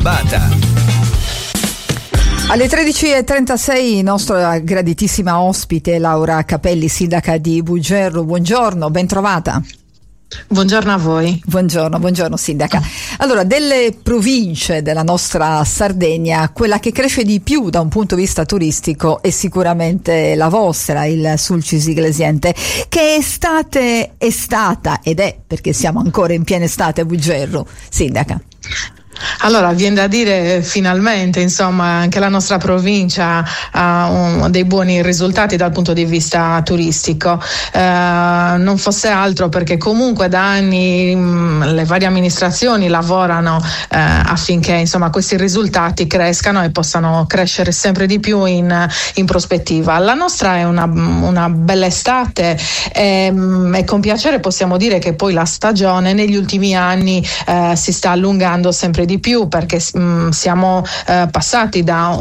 Bata. Alle 13:36 nostra graditissima ospite Laura Capelli, sindaca di Bugerru. Buongiorno, ben trovata. Buongiorno a voi. Buongiorno sindaca. Allora, delle province della nostra Sardegna, quella che cresce di più da un punto di vista turistico è sicuramente la vostra, il Sulcis Iglesiente. Che estate è stata ed è, perché siamo ancora in piena estate a Bugerru, sindaca? Allora, viene da dire finalmente, insomma, anche la nostra provincia ha dei buoni risultati dal punto di vista turistico, non fosse altro perché comunque da anni le varie amministrazioni lavorano affinché, insomma, questi risultati crescano e possano crescere sempre di più in prospettiva. La nostra è una bella estate e con piacere possiamo dire che poi la stagione negli ultimi anni si sta allungando sempre di più, perché siamo passati da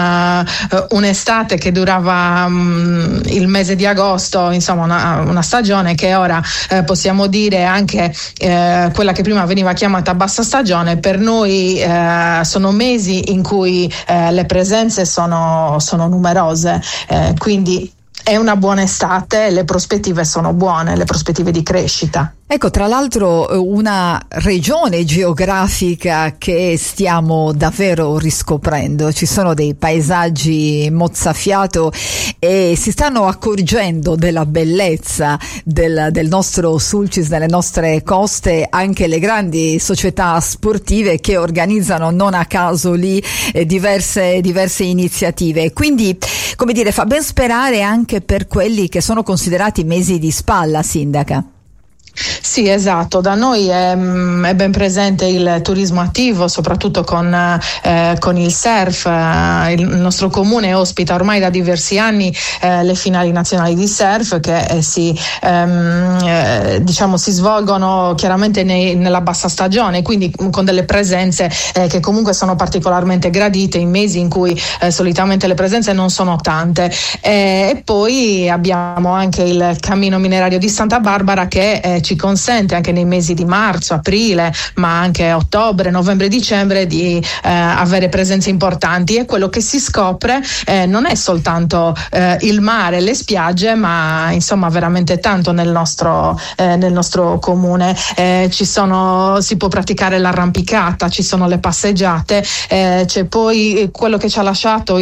un'estate che durava il mese di agosto, insomma una stagione che ora possiamo dire anche quella che prima veniva chiamata bassa stagione. Per noi sono mesi in cui le presenze sono numerose, quindi è una buona estate, le prospettive sono buone, le prospettive di crescita. Ecco, tra l'altro una regione geografica che stiamo davvero riscoprendo. Ci sono dei paesaggi mozzafiato e si stanno accorgendo della bellezza del nostro Sulcis, delle nostre coste, anche le grandi società sportive che organizzano non a caso lì diverse iniziative. Quindi, come dire, fa ben sperare anche per quelli che sono considerati mesi di spalla, sindaca. Sì, esatto, da noi è ben presente il turismo attivo, soprattutto con il surf. Il nostro comune ospita ormai da diversi anni le finali nazionali di surf che si svolgono chiaramente nella bassa stagione, quindi con delle presenze che comunque sono particolarmente gradite in mesi in cui solitamente le presenze non sono tante. E poi abbiamo anche il cammino minerario di Santa Barbara che ci consente anche nei mesi di marzo, aprile, ma anche ottobre, novembre, dicembre di avere presenze importanti. E quello che si scopre non è soltanto il mare, le spiagge, ma insomma veramente tanto nel nostro comune. Si può praticare l'arrampicata, ci sono le passeggiate, c'è poi quello che ci ha lasciato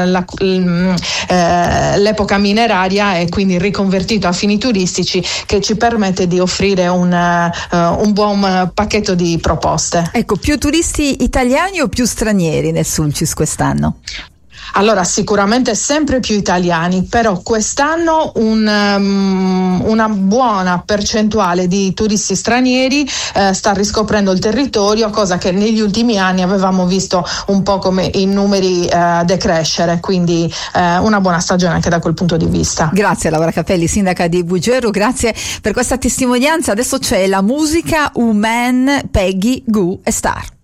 l'epoca mineraria e quindi riconvertito a fini turistici, che ci permette di offrire un buon pacchetto di proposte. Ecco, più turisti italiani o più stranieri nel Sulcis quest'anno? Allora, sicuramente sempre più italiani, però quest'anno una buona percentuale di turisti stranieri sta riscoprendo il territorio, cosa che negli ultimi anni avevamo visto un po' come i numeri decrescere, quindi una buona stagione anche da quel punto di vista. Grazie Laura Capelli, sindaca di Bugerru, grazie per questa testimonianza. Adesso c'è la musica, Uman, Peggy, Goo e Star.